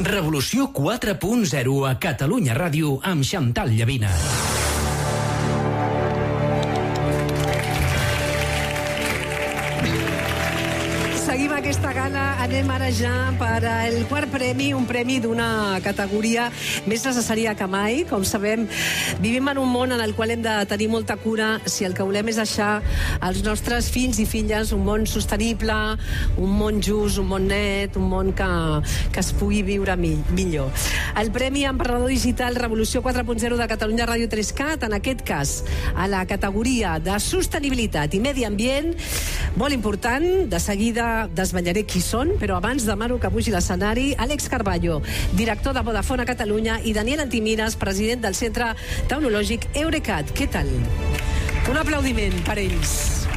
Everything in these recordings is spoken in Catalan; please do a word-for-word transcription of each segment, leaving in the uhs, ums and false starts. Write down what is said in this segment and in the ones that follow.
Revolució quatre punt zero a Catalunya Ràdio amb Xantal Llavina. Seguim aquesta gala, anem ara ja per el quart premi, un premi d'una categoria més necessària que mai. Com sabem, vivim en un món en el qual hem de tenir molta cura si el que volem és deixar als nostres fills i filles un món sostenible, un món just, un món net, un món que, que es pugui viure mi, millor. El Premi Emprenedor Digital Revolució quatre punt zero de Catalunya Ràdio tres cat, en aquest cas, a la categoria de sostenibilitat i medi ambient, molt important, de seguida desvetllaré qui són, però abans demano que pugi l'escenari Àlex Carballo, director de Vodafone a Catalunya, i Daniel Antimines, president del Centre Tecnològic Eurecat. Què tal? Un aplaudiment per ells.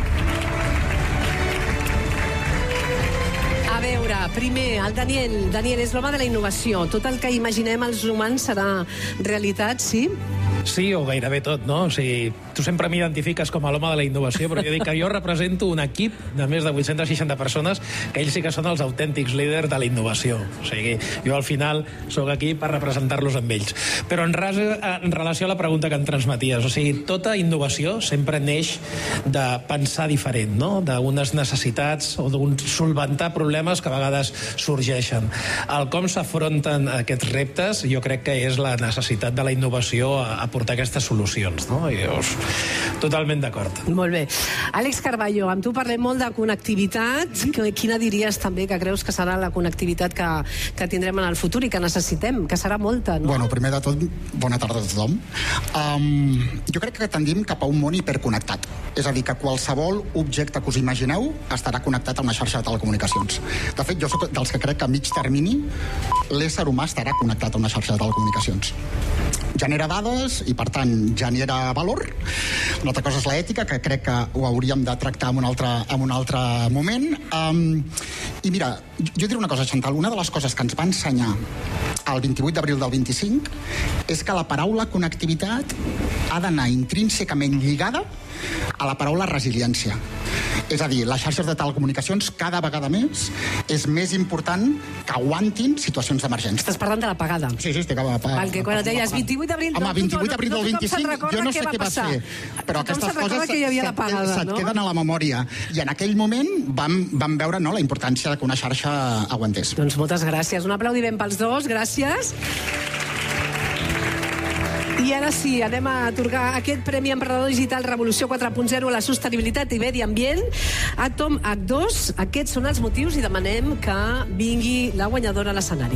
A veure, primer, el Daniel. Daniel, és l'home de la innovació. Tot el que imaginem els humans serà realitat, sí? Sí, o gairebé tot, no? O sigui, tu sempre m'identifiques com a l'home de la innovació, però jo dic que jo represento un equip de més de vuit-centes seixanta persones que ells sí que són els autèntics líders de la innovació. O sigui, jo al final sóc aquí per representar-los amb ells. Però en, res, en relació a la pregunta que em transmeties, o sigui, tota innovació sempre neix de pensar diferent, no? D'unes necessitats o d'un solventar problemes que a vegades sorgeixen. El com s'afronten aquests reptes jo crec que és la necessitat de la innovació a, a portar aquestes solucions, no? I llavors, totalment d'acord. Molt bé. Àlex Carballo, amb tu parlem molt de connectivitat. Quina diries també que creus que serà la connectivitat que, que tindrem en el futur i que necessitem? Que serà molta, no? Bueno, primer de tot, bona tarda a tothom. Um, jo crec que tendim cap a un món hiperconnectat. És a dir, que qualsevol objecte que us imagineu estarà connectat a una xarxa de telecomunicacions. De fet, jo soc dels que crec que a mig termini l'ésser humà estarà connectat a una xarxa de telecomunicacions. Genera dades i, per tant, genera valor. Una altra cosa és l'ètica, que crec que ho hauríem de tractar en un altre, en un altre moment. Um, I mira, jo diré una cosa, Xantal, una de les coses que ens va ensenyar el vint-i-vuit d'abril del vint-i-cinc és que la paraula connectivitat ha d'anar intrínsecament lligada a la paraula resiliència. És a dir, les xarxes de telecomunicacions cada vegada més és més important que aguantin situacions d'emergència. Estàs parlant de l'apagada. Sí, sí, estic a l'apagada. Val, que quan et deies vint-i-vuit d'abril... Home, vint-i-vuit d'abril del vint-i-cinc, jo no sé què va ser, però aquestes coses se't queden a la memòria. I en aquell moment vam, vam veure, no, la importància que una xarxa aguantés. Doncs moltes gràcies. Un aplaudiment pels dos, gràcies. I ara sí, anem a atorgar aquest Premi Emprenedor Digital Revolució quatre punt zero a la sostenibilitat i medi ambient. Atom H dos, aquests són els motius i demanem que vingui la guanyadora a l'escenari.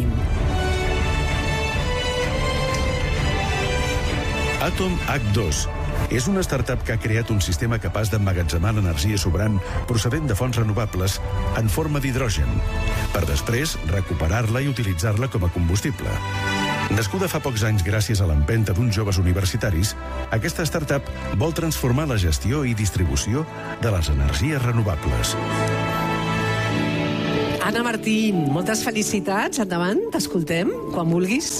Atom H dos és una startup que ha creat un sistema capaç d'emmagatzemar l'energia sobrant procedent de fonts renovables en forma d'hidrogen, per després recuperar-la i utilitzar-la com a combustible. Nascuda fa pocs anys gràcies a l'empenta d'uns joves universitaris, aquesta startup vol transformar la gestió i distribució de les energies renovables. Anna Martín, moltes felicitats. Endavant, t'escoltem, quan vulguis.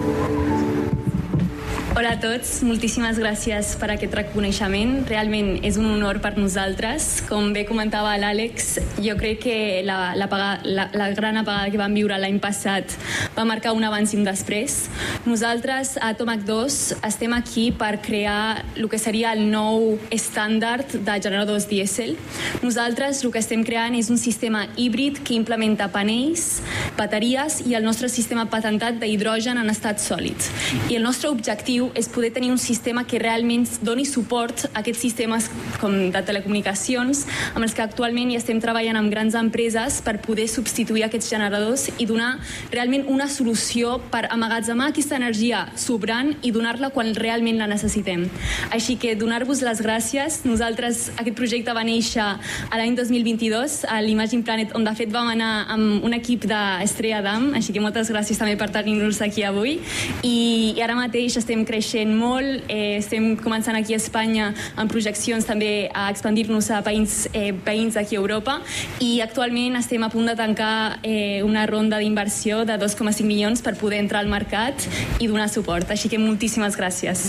Hola a tots, moltíssimes gràcies per aquest reconeixement. Realment és un honor per nosaltres. Com bé comentava l'Àlex, jo crec que la, la, la, la gran apagada que vam viure l'any passat va marcar un abans i un després. Nosaltres, a Atom H dos, estem aquí per crear el que seria el nou estàndard de generadors dièsel. Nosaltres el que estem creant és un sistema híbrid que implementa panells, bateries i el nostre sistema patentat d'hidrogen en estat sòlid. I el nostre objectiu és poder tenir un sistema que realment doni suport a aquests sistemes com de telecomunicacions amb els que actualment hi estem treballant amb grans empreses per poder substituir aquests generadors i donar realment una solució per emmagatzemar aquesta energia sobrant i donar-la quan realment la necessitem. Així que donar-vos les gràcies. Nosaltres, aquest projecte va néixer a l'any dos mil vint-i-dos a l'Imagine Planet, on de fet vam anar amb un equip d'Estrella Damm, així que moltes gràcies també per tenir-nos aquí avui. I, i ara mateix estem creixent molt, eh, estem començant aquí a Espanya amb projeccions també a expandir-nos a veïns, eh, veïns aquí a Europa i actualment estem a punt de tancar eh, una ronda d'inversió de dos coma cinc milions per poder entrar al mercat i donar suport. Així que moltíssimes gràcies.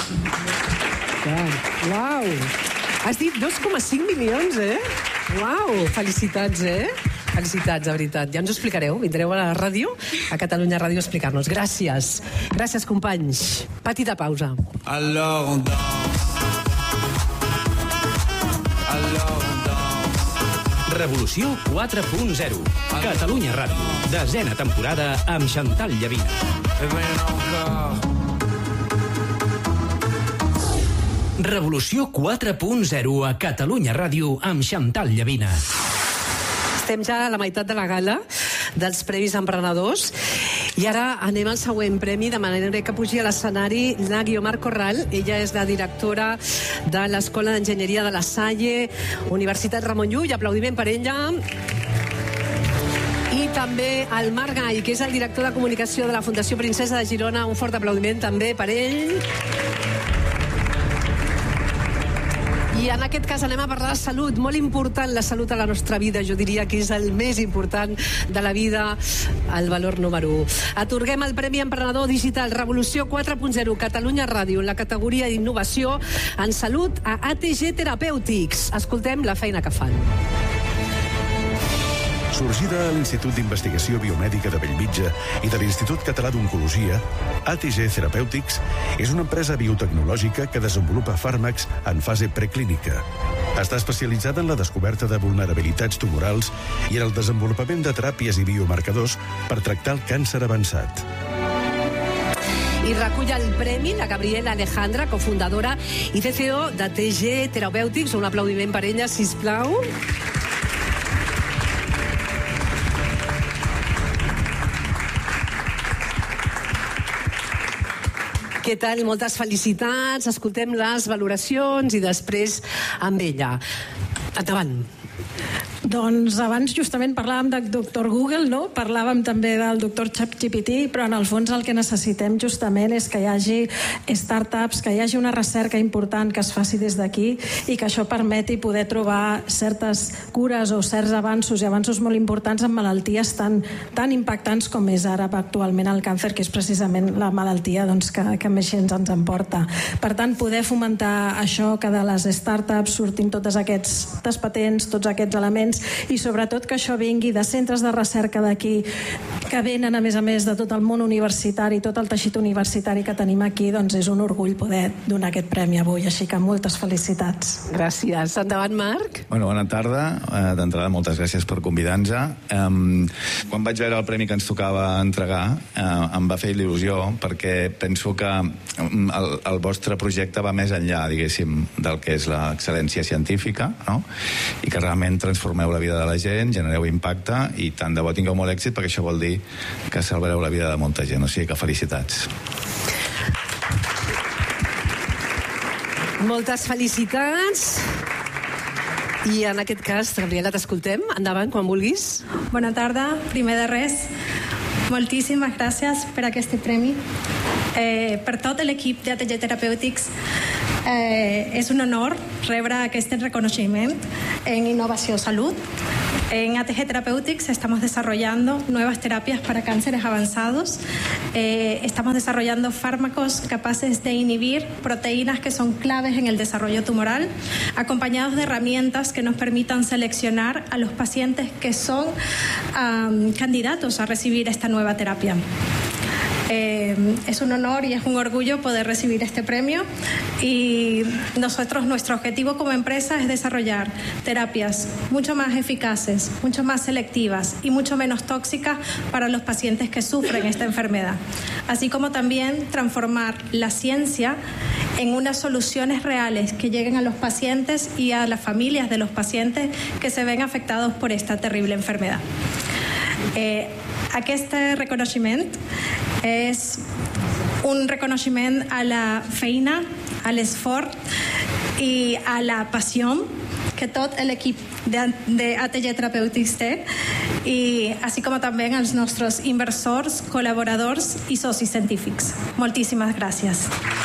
Uau! Has dit dos coma cinc milions, eh? Uau! Felicitats, eh? Felicitats, de veritat. Ja ens ho explicareu. Vindreu a la ràdio, a Catalunya Ràdio, a explicar-nos. Gràcies. Gràcies, companys. Petita pausa. Alors on danse. Alors on danse. Revolució quatre punt zero. Catalunya Ràdio. Desena temporada amb Chantal Llavina. Revolució quatre punt zero a Catalunya Ràdio amb Chantal Llavina. Estem ja a la meitat de la gala dels Premis Emprenedors i ara anem al següent premi. Demanaré que pugi a l'escenari la Guiomar Corral. Ella és la directora de l'Escola d'Enginyeria de la Salle, Universitat Ramon Llull. Aplaudiment per ella. I també el Marc Gall, que és el director de comunicació de la Fundació Princesa de Girona. Un fort aplaudiment també per ell. I en aquest cas anem a parlar de salut. Molt important la salut a la nostra vida. Jo diria que és el més important de la vida, el valor número u. Atorguem el Premi Emprenedor Digital Revolució quatre punt zero Catalunya Ràdio en la categoria d'innovació en salut a A T G Therapeutics. Escoltem la feina que fan. Sorgida a l'Institut d'Investigació Biomèdica de Bellvitge i de l'Institut Català d'Oncologia, A T G Therapeutics és una empresa biotecnològica que desenvolupa fàrmacs en fase preclínica. Està especialitzada en la descoberta de vulnerabilitats tumorals i en el desenvolupament de teràpies i biomarcadors per tractar el càncer avançat. I recull el premi la Gabriela Alejandra, cofundadora i C C O de A T G Therapeutics. Un aplaudiment per ella, sisplau. Què tal? Moltes felicitats. Escoltem les valoracions i després amb ella. Endavant. Doncs abans justament parlàvem del doctor Google, no? Parlàvem també del doctor ChatGPT, però en el fons el que necessitem justament és que hi hagi startups, que hi hagi una recerca important que es faci des d'aquí i que això permeti poder trobar certes cures o certs avanços i avanços molt importants en malalties tan, tan impactants com és ara actualment el càncer, que és precisament la malaltia doncs, que, que més gens ens emporta. Per tant, poder fomentar això, que de les startups surtin totes aquestes patents, tots aquests elements, i sobretot que això vingui de centres de recerca d'aquí, que venen a més a més de tot el món universitari, tot el teixit universitari que tenim aquí. Doncs és un orgull poder donar aquest premi avui, així que moltes felicitats. Gràcies. Endavant, Marc. Bueno, bona tarda. Eh, D'entrada, moltes gràcies per convidar-nos. Eh, quan vaig veure el premi que ens tocava entregar, eh, em va fer il·lusió, perquè penso que el, el vostre projecte va més enllà, diguéssim, del que és l'excel·lència científica, no? I que realment transformeu la vida de la gent, genereu impacte i tant de bo tingueu molt èxit, perquè això vol dir que salvareu la vida de molta gent. O sigui que felicitats. Moltes felicitats. I en aquest cas, Gabriela, t'escoltem. Endavant, quan vulguis. Bona tarda. Primer de res, moltíssimes gràcies per aquest premi. Eh, per tot l'equip de A T G Therapeutics eh, és un honor rebre aquest reconocimiento en innovación salud. En A T G Therapeutics estamos desarrollando nuevas terapias para cánceres avanzados. Eh, estamos desarrollando fármacos capaces de inhibir proteínas que son claves en el desarrollo tumoral, acompañados de herramientas que nos permitan seleccionar a los pacientes que son um, candidatos a recibir esta nueva terapia. Eh, es un honor y es un orgullo poder recibir este premio, y nosotros, nuestro objetivo como empresa es desarrollar terapias mucho más eficaces, mucho más selectivas y mucho menos tóxicas para los pacientes que sufren esta enfermedad, así como también transformar la ciencia en unas soluciones reales que lleguen a los pacientes y a las familias de los pacientes que se ven afectados por esta terrible enfermedad. Eh, Aquest reconeixement és un reconeixement a la feina, a l'esforç i a la passió que tot l'equip de, de A T G Therapeutics té, i així com també als nostres inversors, col·laboradors i socis científics. Moltíssimes gràcies.